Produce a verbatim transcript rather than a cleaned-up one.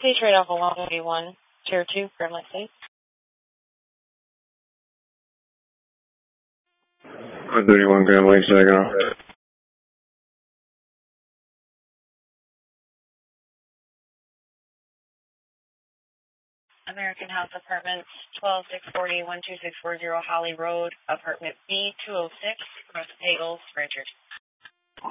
Please trade off along way one, tier two, Grimlet State. one thirty-one Grand Lake, Saginaw. American House Apartments, twelve six forty, one two six four zero Holly Road, Apartment B two oh six, Cross Pagels, Richard.